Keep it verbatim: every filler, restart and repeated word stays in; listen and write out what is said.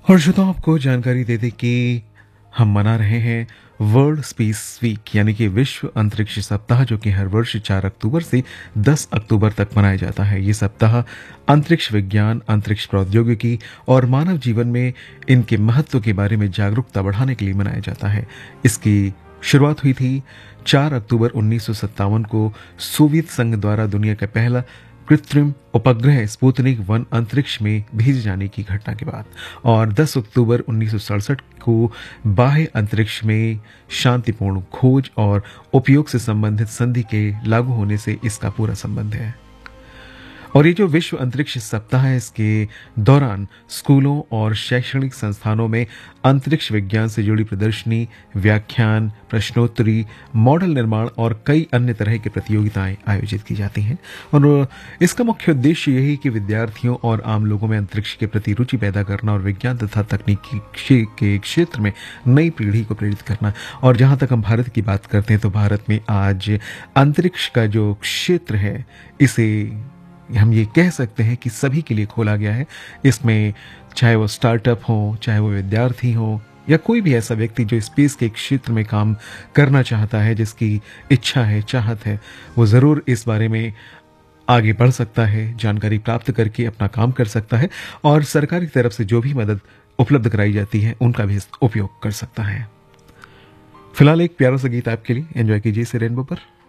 और श्रोताओं, आपको जानकारी दे दें कि हम मना रहे हैं वर्ल्ड स्पेस वीक यानी कि विश्व अंतरिक्ष सप्ताह, जो कि हर वर्ष चार अक्टूबर से दस अक्टूबर तक मनाया जाता है। ये सप्ताह अंतरिक्ष विज्ञान, अंतरिक्ष प्रौद्योगिकी और मानव जीवन में इनके महत्व के बारे में जागरूकता बढ़ाने के लिए मनाया जाता है। इसकी शुरुआत हुई थी चार अक्टूबर उन्नीस सौ सत्तावन को सोवियत संघ द्वारा दुनिया का पहला कृत्रिम उपग्रह स्पुतनिक वन अंतरिक्ष में भेजे जाने की घटना के बाद, और दस अक्टूबर उन्नीस सौ सड़सठ को बाह्य अंतरिक्ष में शांतिपूर्ण खोज और उपयोग से संबंधित संधि के लागू होने से इसका पूरा संबंध है। और ये जो विश्व अंतरिक्ष सप्ताह है, इसके दौरान स्कूलों और शैक्षणिक संस्थानों में अंतरिक्ष विज्ञान से जुड़ी प्रदर्शनी, व्याख्यान, प्रश्नोत्तरी, मॉडल निर्माण और कई अन्य तरह की प्रतियोगिताएं आयोजित की जाती हैं। और इसका मुख्य उद्देश्य यही कि विद्यार्थियों और आम लोगों में अंतरिक्ष के प्रति रुचि पैदा करना और विज्ञान तथा तकनीकी के क्षेत्र में नई पीढ़ी को प्रेरित करना। और जहां तक हम भारत की बात करते हैं, तो भारत में आज अंतरिक्ष का जो क्षेत्र है, इसे हम ये कह सकते हैं कि सभी के लिए खोला गया है। इसमें चाहे वो स्टार्टअप हो, चाहे वो विद्यार्थी हो, या कोई भी ऐसा व्यक्ति जो स्पेस के क्षेत्र में काम करना चाहता है, जिसकी इच्छा है, चाहत है, वो ज़रूर इस बारे में आगे बढ़ सकता है, जानकारी प्राप्त करके अपना काम कर सकता है, और सरकार की तरफ से जो भी मदद उपलब्ध कराई जाती है उनका भी उपयोग कर सकता है। फिलहाल एक प्यारा सा गीत आपके लिए, एंजॉय कीजिए इसे रेनबो पर।